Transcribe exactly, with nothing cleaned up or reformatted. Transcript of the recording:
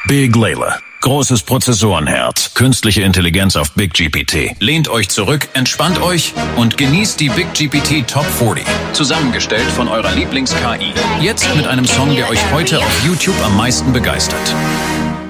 Big Layla. Großes Prozessorenherz, künstliche Intelligenz auf Big G P T. Lehnt euch zurück, entspannt euch und genießt die Big G P T Top vierzig. Zusammengestellt von eurer Lieblings-K I. Jetzt mit einem Song, der euch heute auf YouTube am meisten begeistert.